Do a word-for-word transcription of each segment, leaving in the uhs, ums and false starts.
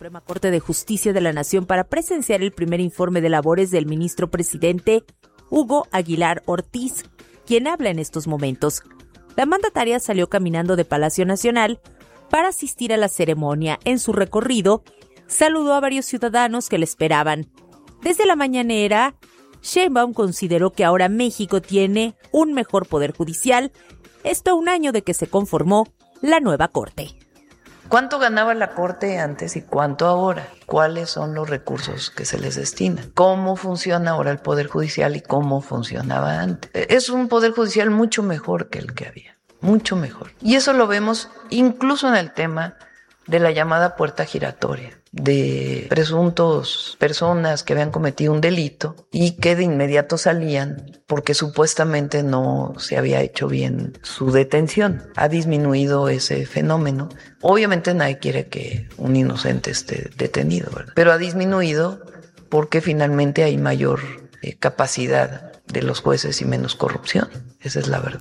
Suprema Corte de Justicia de la Nación para presenciar el primer informe de labores del ministro presidente Hugo Aguilar Ortiz, quien habla en estos momentos. La mandataria salió caminando de Palacio Nacional para asistir a la ceremonia. En su recorrido, saludó a varios ciudadanos que le esperaban. Desde la mañanera, Sheinbaum consideró que ahora México tiene un mejor poder judicial, esto a un año de que se conformó la nueva Corte. ¿Cuánto ganaba la Corte antes y cuánto ahora? ¿Cuáles son los recursos que se les destinan? ¿Cómo funciona ahora el Poder Judicial y cómo funcionaba antes? Es un Poder Judicial mucho mejor que el que había, mucho mejor. Y eso lo vemos incluso en el tema de la llamada puerta giratoria, de presuntos personas que habían cometido un delito y que de inmediato salían porque supuestamente no se había hecho bien su detención. Ha disminuido ese fenómeno. Obviamente nadie quiere que un inocente esté detenido, ¿verdad? Pero ha disminuido porque finalmente hay mayor eh, capacidad de los jueces y menos corrupción. Esa es la verdad.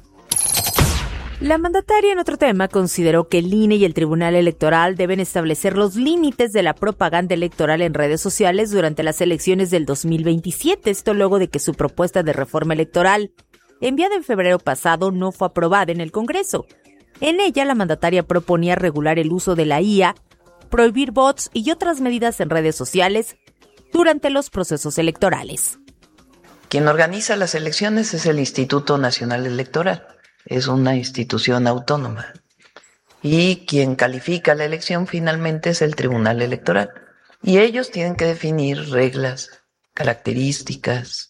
La mandataria, en otro tema, consideró que el I N E y el Tribunal Electoral deben establecer los límites de la propaganda electoral en redes sociales durante las elecciones del dos mil veintisiete, esto luego de que su propuesta de reforma electoral, enviada en febrero pasado, no fue aprobada en el Congreso. En ella, la mandataria proponía regular el uso de la I A, prohibir bots y otras medidas en redes sociales durante los procesos electorales. Quien organiza las elecciones es el Instituto Nacional Electoral. Es una institución autónoma. Y quien califica la elección finalmente es el Tribunal Electoral. Y ellos tienen que definir reglas, características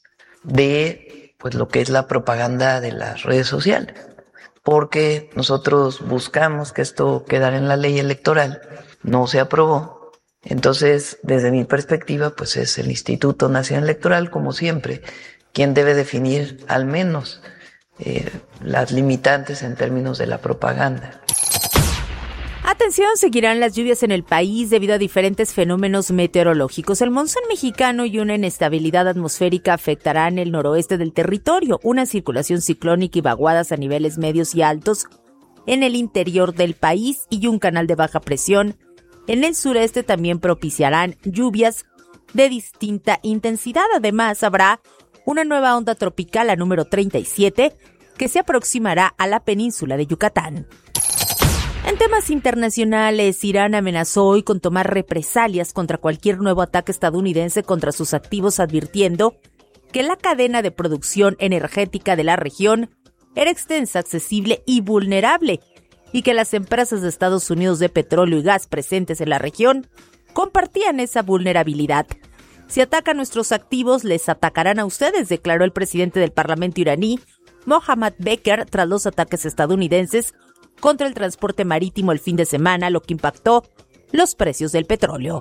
de pues, lo que es la propaganda de las redes sociales. Porque nosotros buscamos que esto quedara en la ley electoral, no se aprobó. Entonces, desde mi perspectiva, pues es el Instituto Nacional Electoral, como siempre, quien debe definir al menos Eh, las limitantes en términos de la propaganda. Atención, seguirán las lluvias en el país debido a diferentes fenómenos meteorológicos. El monzón mexicano y una inestabilidad atmosférica afectarán el noroeste del territorio, una circulación ciclónica y vaguadas a niveles medios y altos en el interior del país y un canal de baja presión en el sureste también propiciarán lluvias de distinta intensidad. Además, habrá una nueva onda tropical, la número treinta y siete, que se aproximará a la península de Yucatán. En temas internacionales, Irán amenazó hoy con tomar represalias contra cualquier nuevo ataque estadounidense contra sus activos, advirtiendo que la cadena de producción energética de la región era extensa, accesible y vulnerable, y que las empresas de Estados Unidos de petróleo y gas presentes en la región compartían esa vulnerabilidad. Si atacan nuestros activos, les atacarán a ustedes, declaró el presidente del Parlamento iraní, Mohammad Beker, tras los ataques estadounidenses contra el transporte marítimo el fin de semana, lo que impactó los precios del petróleo.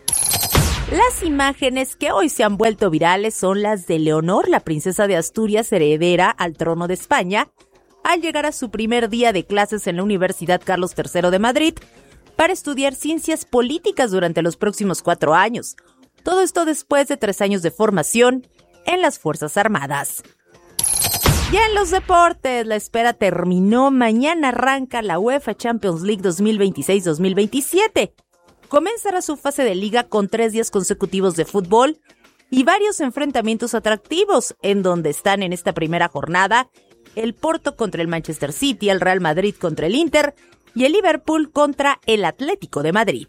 Las imágenes que hoy se han vuelto virales son las de Leonor, la princesa de Asturias, heredera al trono de España, al llegar a su primer día de clases en la Universidad Carlos tercero de Madrid para estudiar ciencias políticas durante los próximos cuatro años. Todo esto después de tres años de formación en las Fuerzas Armadas. Ya en los deportes, la espera terminó. Mañana arranca la UEFA Champions League dos mil veintiséis dos mil veintisiete. Comenzará su fase de liga con tres días consecutivos de fútbol y varios enfrentamientos atractivos, en donde están en esta primera jornada el Porto contra el Manchester City, el Real Madrid contra el Inter y el Liverpool contra el Atlético de Madrid.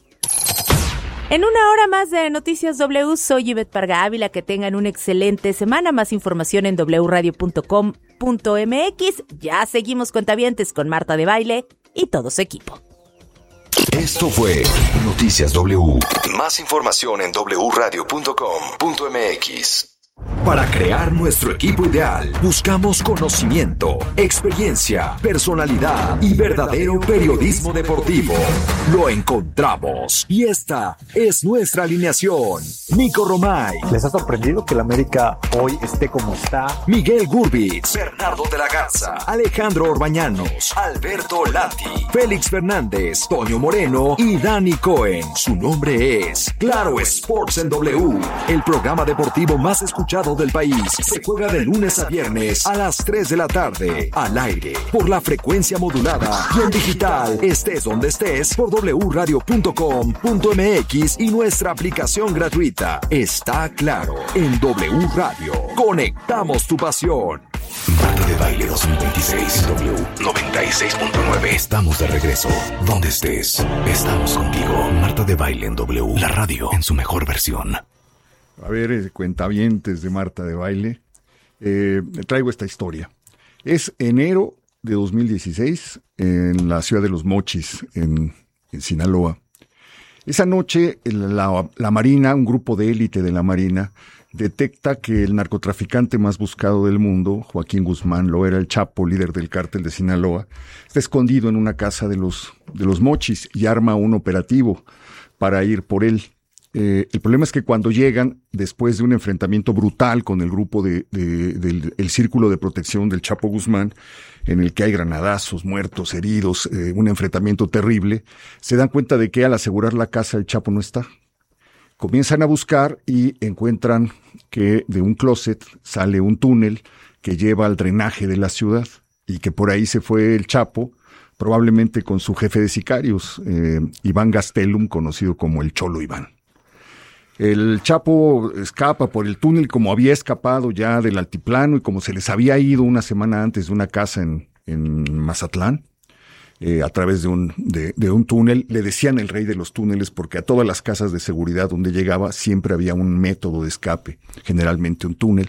En una hora más de Noticias W, soy Ivette Parga Ávila. Que tengan una excelente semana. Más información en doble u radio punto com punto m x. Ya seguimos cuentavientes con Marta de Baile y todo su equipo. Esto fue Noticias W. Más información en doble u radio punto com punto m x. Para crear nuestro equipo ideal, buscamos conocimiento, experiencia, personalidad y verdadero periodismo deportivo. Lo encontramos y esta es nuestra alineación. Nico Romay. ¿Les ha sorprendido que el América hoy esté como está? Miguel Gurbitz, Bernardo de la Garza, Alejandro Orbañanos, Alberto Lati, Félix Fernández, Toño Moreno y Dani Cohen. Su nombre es Claro Sports en W, el programa deportivo más escuchado estado del país se juega de lunes a viernes a las tres de la tarde, al aire, por la frecuencia modulada y en digital, estés donde estés, por doble u radio punto com punto m x y nuestra aplicación gratuita. Está claro, en W Radio, conectamos tu pasión. Marta de Baile dos mil veintiséis, W noventa y seis punto nueve. Estamos de regreso. Donde estés, estamos contigo. Marta de Baile en W, la radio en su mejor versión. A ver, eh, cuentavientes de Marta de Baile, eh, traigo esta historia. Es enero de dos mil dieciséis en la ciudad de Los Mochis, en, en Sinaloa. Esa noche la, la Marina, un grupo de élite de la Marina, detecta que el narcotraficante más buscado del mundo, Joaquín Guzmán, lo era el Chapo, líder del cártel de Sinaloa, está escondido en una casa de los, de los Mochis y arma un operativo para ir por él. Eh, el problema es que cuando llegan, después de un enfrentamiento brutal con el grupo de, de, del el Círculo de Protección del Chapo Guzmán, en el que hay granadazos, muertos, heridos, eh, un enfrentamiento terrible, se dan cuenta de que al asegurar la casa el Chapo no está. Comienzan a buscar y encuentran que de un closet sale un túnel que lleva al drenaje de la ciudad y que por ahí se fue el Chapo, probablemente con su jefe de sicarios, eh, Iván Gastelum, conocido como el Cholo Iván. El Chapo escapa por el túnel como había escapado ya del altiplano y como se les había ido una semana antes de una casa en, en Mazatlán. Eh, a través de un, de, de un túnel, le decían el rey de los túneles porque a todas las casas de seguridad donde llegaba siempre había un método de escape, generalmente un túnel.